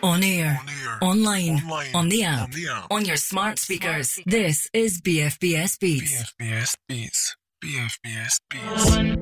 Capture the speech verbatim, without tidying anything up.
On air, On air. online, Online. on the app, On the app. on your smart speakers. This is B F B S Beats. B F B S Beats. B F B S Beats.